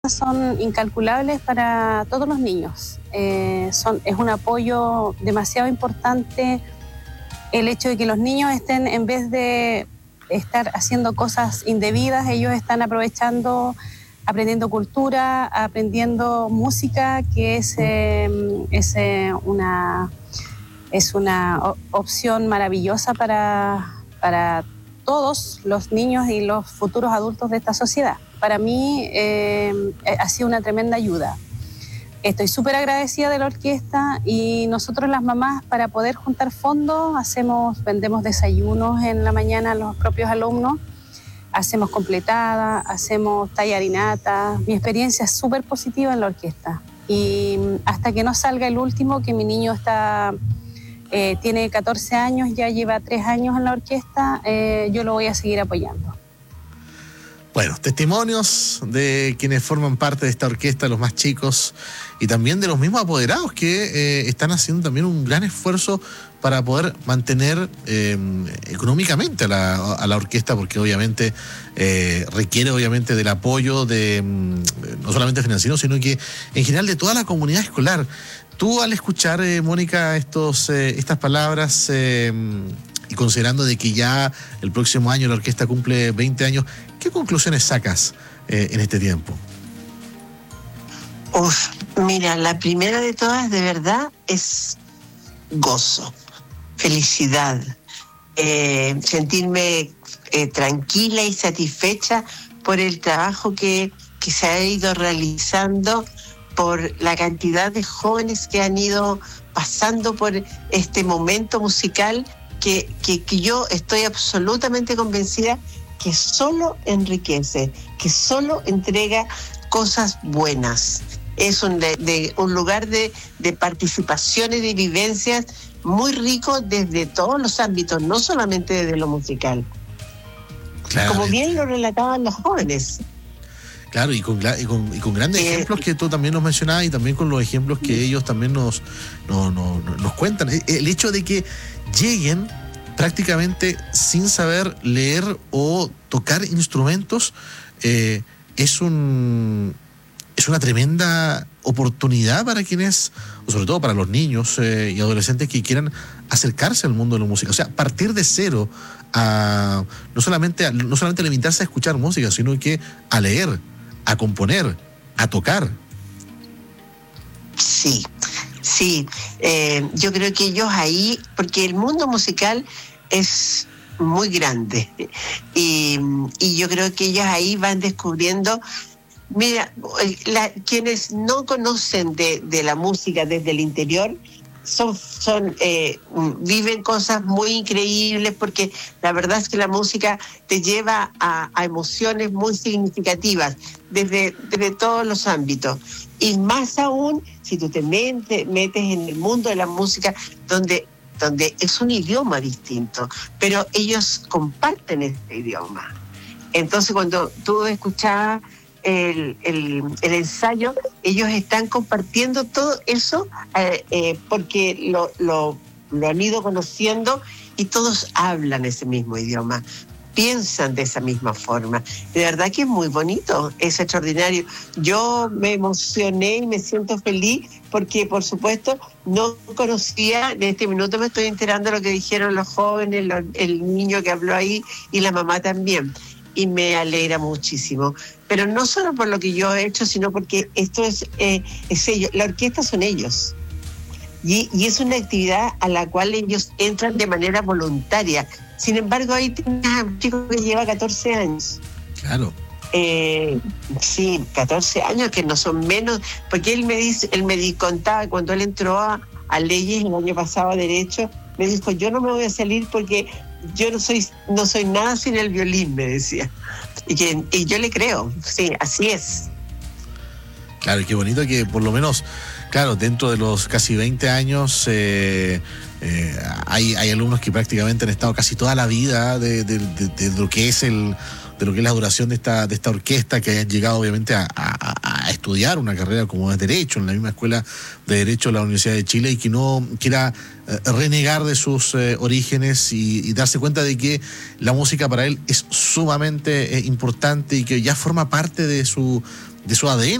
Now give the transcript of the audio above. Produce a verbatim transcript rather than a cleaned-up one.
son incalculables para todos los niños. Eh, son, es un apoyo demasiado importante el hecho de que los niños estén, en vez de estar haciendo cosas indebidas, ellos están aprovechando, aprendiendo cultura, aprendiendo música, que es, eh, es, eh, una, es una opción maravillosa para, para todos los niños y los futuros adultos de esta sociedad. Para mí eh, ha sido una tremenda ayuda. Estoy súper agradecida de la orquesta y nosotros las mamás, para poder juntar fondos, hacemos, vendemos desayunos en la mañana a los propios alumnos, hacemos completada, hacemos tallarinata. Mi experiencia es súper positiva en la orquesta y hasta que no salga el último, que mi niño está, eh, tiene catorce años, ya lleva tres años en la orquesta, eh, yo lo voy a seguir apoyando. Bueno, testimonios de quienes forman parte de esta orquesta, los más chicos, y también de los mismos apoderados que eh, están haciendo también un gran esfuerzo para poder mantener eh, económicamente a la, a la orquesta, porque obviamente eh, requiere obviamente del apoyo de no solamente financiero, sino que en general de toda la comunidad escolar. Tú, al escuchar, eh, Mónica, estos, eh, estas palabras, eh, y considerando de que ya el próximo año la orquesta cumple veinte años, ¿qué conclusiones sacas eh, en este tiempo? Uf, mira, la primera de todas, de verdad, es gozo, felicidad, eh, sentirme eh, tranquila y satisfecha por el trabajo que, que se ha ido realizando, por la cantidad de jóvenes que han ido pasando por este momento musical que, que, que yo estoy absolutamente convencida que solo enriquece, que solo entrega cosas buenas. Es un, de, de, un lugar de, de participación y de vivencias muy rico desde todos los ámbitos, no solamente desde lo musical. Claro. Como bien lo relataban los jóvenes. Claro, y con, y con, y con grandes eh, ejemplos que tú también nos mencionabas, y también con los ejemplos que sí. ellos también nos, nos, nos, nos cuentan. El hecho de que lleguen prácticamente sin saber leer o tocar instrumentos eh, es un es una tremenda oportunidad para quienes, o sobre todo para los niños eh, y adolescentes que quieran acercarse al mundo de la música. O sea, partir de cero, a no solamente a, no solamente limitarse a escuchar música, sino que a leer, a componer, a tocar. Sí, sí. Eh, yo creo que ellos ahí, porque el mundo musical es muy grande y, y yo creo que ellos ahí van descubriendo. Mira, la, quienes no conocen de, de la música desde el interior son, son eh, viven cosas muy increíbles, porque la verdad es que la música te lleva a, a emociones muy significativas desde, desde todos los ámbitos. Y más aún si tú te metes, metes en el mundo de la música, donde, donde es un idioma distinto, pero ellos comparten este idioma. Entonces, cuando tú escuchabas El, el, el ensayo, ellos están compartiendo todo eso eh, eh, porque lo, lo, lo han ido conociendo y todos hablan ese mismo idioma, piensan de esa misma forma. De verdad que es muy bonito, es extraordinario. Yo me emocioné y me siento feliz porque, por supuesto, no conocía, en este minuto me estoy enterando de lo que dijeron los jóvenes, lo, el niño que habló ahí y la mamá también. Y me alegra muchísimo, pero no solo por lo que yo he hecho, sino porque esto es, eh, es ellos, la orquesta son ellos, y, y es una actividad a la cual ellos entran de manera voluntaria. Sin embargo, ahí tienes a un chico que lleva catorce años. Claro. Eh, sí, catorce años, que no son menos, porque él me dice, él me contaba cuando él entró a, a leyes el año pasado a derecho, me dijo, yo no me voy a salir porque yo no soy no soy nada sin el violín, me decía. Y, que, y yo le creo, sí, así es. Claro, qué bonito que por lo menos, claro, dentro de los casi veinte años eh, eh, hay, hay alumnos que prácticamente han estado casi toda la vida de, de, de, de lo que es el de lo que es la duración de esta de esta orquesta, que hayan llegado obviamente a, a, a estudiar una carrera como es Derecho en la misma escuela de Derecho de la Universidad de Chile, y que no quiera eh, renegar de sus eh, orígenes y, y darse cuenta de que la música para él es sumamente eh, importante y que ya forma parte de su de su A D N.